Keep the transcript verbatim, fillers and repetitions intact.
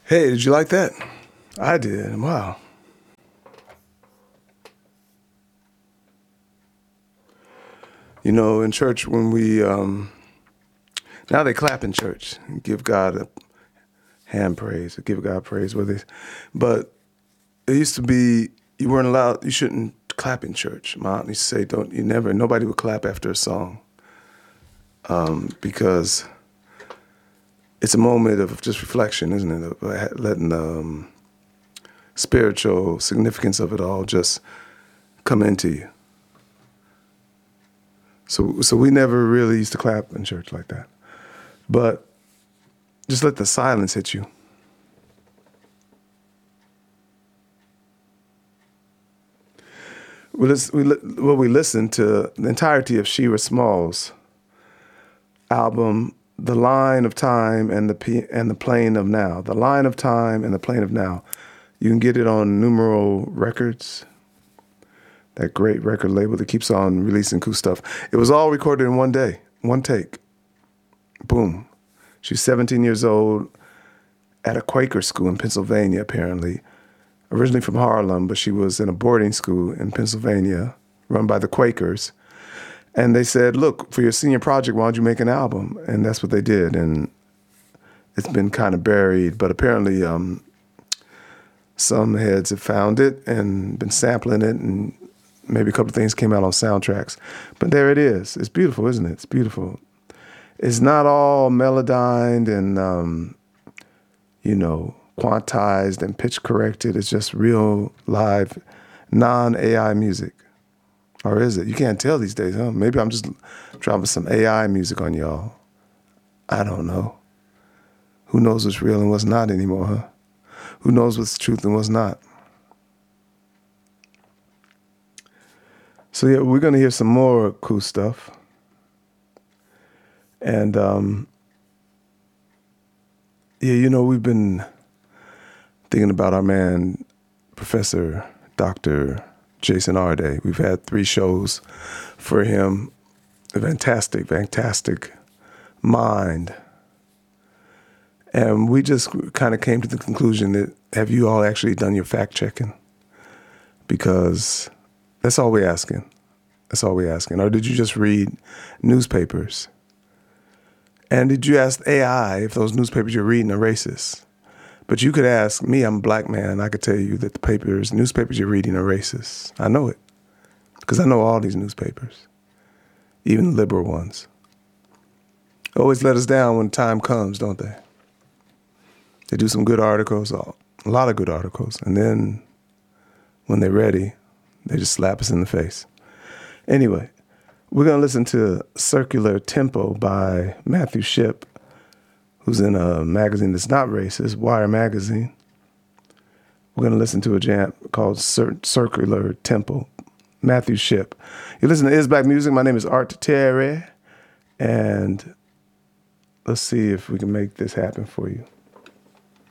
Hey, did you like that? I did. Wow. You know, in church, when we, um, now they clap in church and give God a hand praise, or give God praise, whether they, but it used to be, you weren't allowed, you shouldn't clap in church. My aunt used to say, don't, you never, nobody would clap after a song um, because it's a moment of just reflection, isn't it? Of letting the um, spiritual significance of it all just come into you. So, so we never really used to clap in church like that. But just let the silence hit you. We, lis- we, li- well, we listened to the entirety of Shira Small's album, The Line of Time and the P- and the Plane of Now. The Line of Time and the Plane of Now. You can get it on Numero Records, that great record label that keeps on releasing cool stuff. It was all recorded in one day, one take. Boom. She's seventeen years old at a Quaker school in Pennsylvania, apparently. Originally from Harlem, but she was in a boarding school in Pennsylvania run by the Quakers. And they said, look, for your senior project, why don't you make an album? And that's what they did. And it's been kind of buried, but apparently um, some heads have found it and been sampling it, and maybe a couple of things came out on soundtracks. But there it is. It's beautiful, isn't it? It's beautiful. It's not all melodined and, um, you know, quantized and pitch corrected. It's just real live, non-A I music. Or is it? You can't tell these days, huh? Maybe I'm just dropping some A I music on y'all. I don't know. Who knows what's real and what's not anymore, huh? Who knows what's truth and what's not? So yeah, we're gonna hear some more cool stuff. And um, yeah, you know, we've been thinking about our man, Professor Doctor Jason Arday. We've had three shows for him. A fantastic, fantastic mind. And we just kind of came to the conclusion that, have you all actually done your fact checking? Because that's all we're asking. That's all we're asking. Or did you just read newspapers? And did you ask A I if those newspapers you're reading are racist? But you could ask me, I'm a black man, I could tell you that the papers, newspapers you're reading are racist. I know it, because I know all these newspapers, even the liberal ones. Always let us down when time comes, don't they? They do some good articles, a lot of good articles, and then when they're ready, they just slap us in the face. Anyway, we're going to listen to Circular Tempo by Matthew Shipp, who's in a magazine that's not racist, Wire Magazine. We're going to listen to a jam called Cir- Circular Tempo, Matthew Shipp. You listen to Is Black Music. My name is Art Terry, and let's see if we can make this happen for you.